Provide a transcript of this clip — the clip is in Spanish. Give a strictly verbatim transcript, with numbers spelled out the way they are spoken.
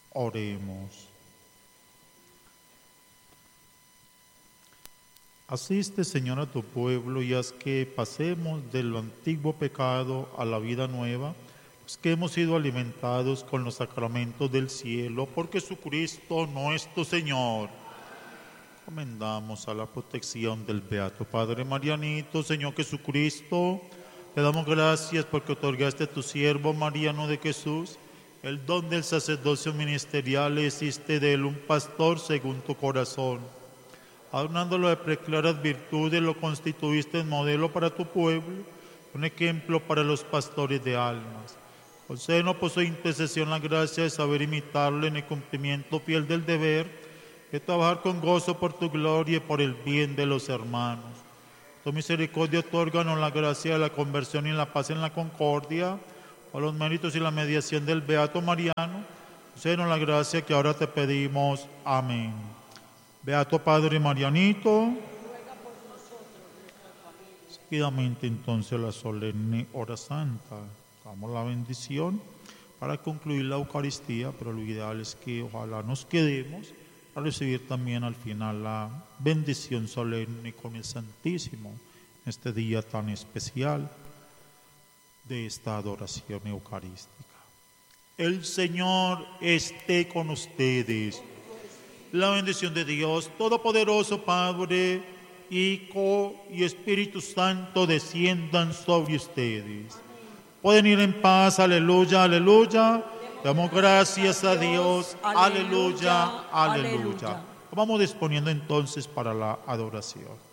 Oremos. Asiste, Señor, a tu pueblo y haz que pasemos del antiguo pecado a la vida nueva, los que hemos sido alimentados con los sacramentos del cielo, por Jesucristo nuestro Señor. Comendamos a la protección del Beato Padre Marianito. Señor Jesucristo, te damos gracias porque otorgaste a tu siervo Mariano de Jesús el don del sacerdocio ministerial, e hiciste de él un pastor según tu corazón. Adornándolo de preclaras virtudes, lo constituiste en modelo para tu pueblo, un ejemplo para los pastores de almas. Concédenos por su intercesión la gracia de saber imitarlo en el cumplimiento fiel del deber, de trabajar con gozo por tu gloria y por el bien de los hermanos. Tu misericordia otórganos la gracia de la conversión y la paz en la concordia, por los méritos y la mediación del Beato Mariano. Concédenos la gracia que ahora te pedimos. Amén. Beato Padre Marianito, seguidamente entonces la solemne hora santa. Damos la bendición para concluir la Eucaristía, pero lo ideal es que ojalá nos quedemos a recibir también al final la bendición solemne con el Santísimo en este día tan especial de esta adoración eucarística. El Señor esté con ustedes. La bendición de Dios Todopoderoso, Padre, Hijo y Espíritu Santo desciendan sobre ustedes. Pueden ir en paz, aleluya, aleluya. Damos gracias a Dios, aleluya, aleluya. Vamos disponiendo entonces para la adoración.